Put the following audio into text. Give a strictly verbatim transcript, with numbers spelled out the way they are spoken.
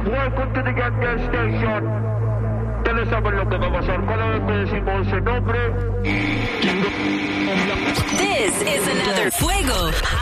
Welcome to the Get Gas Station. Ustedes saben lo que va a pasar cada vez que decimos ese nombre. This is another Fuego